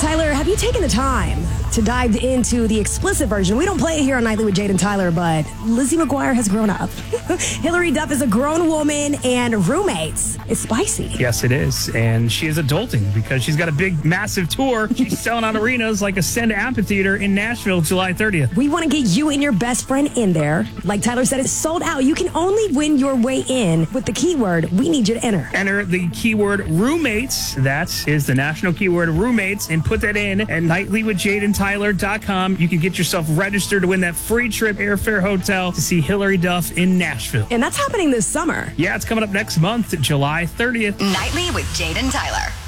Tyler, have you taken the time to dive into the explicit version? We don't play it here on Nightly with Jade and Tyler, but Lizzie McGuire has grown up. Hilary Duff is a grown woman, and Roommates is spicy. Yes, it is. And she is adulting because she's got a big, massive tour. She's selling out arenas like Ascend Amphitheater in Nashville, July 30th. We want to get you and your best friend in there. Like Tyler said, it's sold out. You can only win your way in with the keyword we need you to enter. Enter the keyword roommates. That is the national keyword roommates, and put that in at nightlywithjadeandtyler.com. You can get yourself registered to win that free trip, airfare, hotel to see Hilary Duff in Nashville. And that's happening this summer. Yeah, it's coming up next month, July 30th. Nightly with Jade and Tyler.